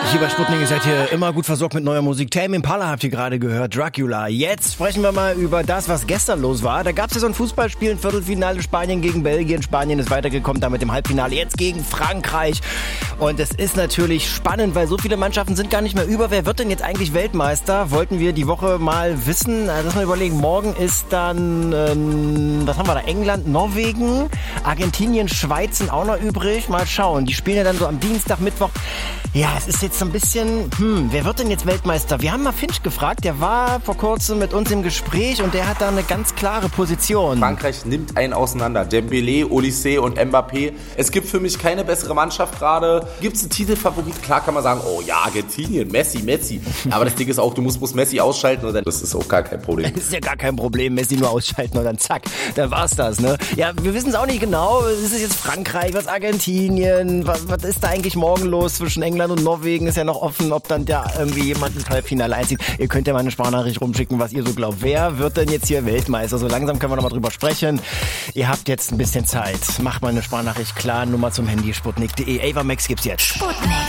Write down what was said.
Hier bei Sputnik, ihr seid hier immer gut versorgt mit neuer Musik. Tame Impala habt ihr gerade gehört, Dracula. Jetzt sprechen wir mal über das, was gestern los war. Da gab es ja so ein Fußballspiel, ein Viertelfinale Spanien gegen Belgien. Spanien ist weitergekommen, damit im Halbfinale jetzt gegen Frankreich. Und es ist natürlich spannend, weil so viele Mannschaften sind gar nicht mehr über. Wer wird denn jetzt eigentlich Weltmeister? Wollten wir die Woche mal wissen. Lass mal überlegen, morgen ist dann, was haben wir da? England, Norwegen, Argentinien, Schweiz sind auch noch übrig. Mal schauen, die spielen ja dann so am Dienstag, Mittwoch. Ja, es ist jetzt so ein bisschen, wer wird denn jetzt Weltmeister? Wir haben mal Finch gefragt, der war vor kurzem mit uns im Gespräch und der hat da eine ganz klare Position. Frankreich nimmt einen auseinander. Dembélé, Olysée und Mbappé. Es gibt für mich keine bessere Mannschaft gerade. Gibt es einen Titelfavorit? Klar kann man sagen, oh ja, Argentinien, Messi. Aber das Ding ist auch, du musst Messi ausschalten und dann das ist auch gar kein Problem. Das ist ja gar kein Problem, Messi nur ausschalten und dann zack, dann war's das, ne? Ja, wir wissen es auch nicht genau. Ist es jetzt Frankreich, was Argentinien? Was ist da eigentlich morgen los zwischen England und Norwegen? Ist ja noch offen, ob dann da irgendwie jemand ins Halbfinale einzieht. Ihr könnt ja mal eine Sprachnachricht rumschicken, was ihr so glaubt. Wer wird denn jetzt hier Weltmeister? So langsam können wir noch mal drüber sprechen. Ihr habt jetzt ein bisschen Zeit. Macht mal eine Sprachnachricht klar. Nummer zum Handy, sputnik.de. Ava Max gibt's jetzt. Sputnik.